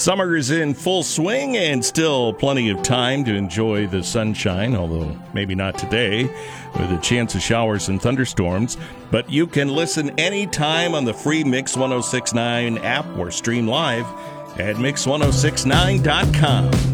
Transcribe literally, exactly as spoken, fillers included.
Summer is in full swing and still plenty of time to enjoy the sunshine, although maybe not today with a chance of showers and thunderstorms. But you can listen anytime on the free Mix one oh six point nine app or stream live at mix ten sixty-nine dot com.